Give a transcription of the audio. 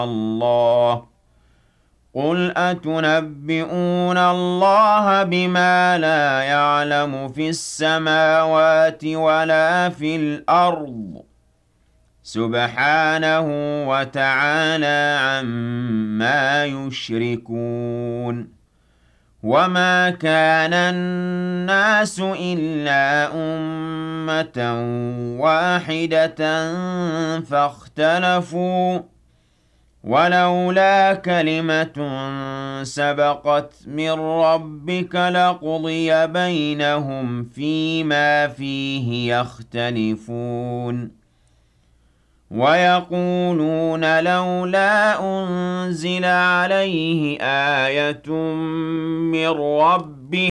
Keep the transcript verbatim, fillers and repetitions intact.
اللَّهِ قُلْ أَتُنَبِّئُونَ اللَّهَ بِمَا لَا يَعْلَمُ فِي السَّمَاوَاتِ وَلَا فِي الْأَرْضِ سُبْحَانَهُ وَتَعَالَى عَمَّا يُشْرِكُونَ وَمَا كَانَ النَّاسُ إِلَّا أُمَّةً وَاحِدَةً فَاخْتَلَفُوا وَلَوْلَا كَلِمَةٌ سَبَقَتْ مِن رَّبِّكَ لَقُضِيَ بَيْنَهُمْ فِيمَا فِيهِ يَخْتَلِفُونَ وَيَقُولُونَ لَوْلَا أُنزِلَ عَلَيْهِ آيَةٌ مِّن رَّبِّهِ